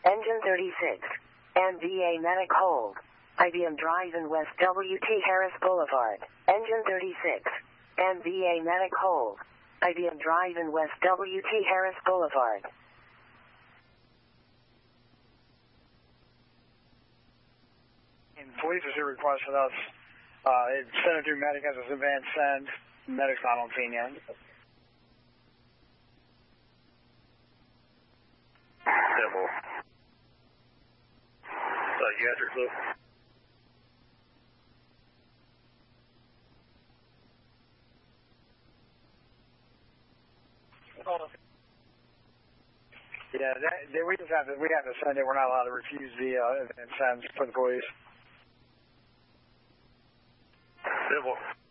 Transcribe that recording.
Engine 36. MVA Medic hold. IBM Drive in West WT Harris Boulevard. Engine 36. MVA Medic hold. IBM Drive in West WT Harris Boulevard. Police has requested us. Send it through Medic as a advanced send. Medic's not on scene yet. Symbol. Psychiatric look. Yeah, we have to send it. We're not allowed to refuse the advanced sends for the police. Symbol.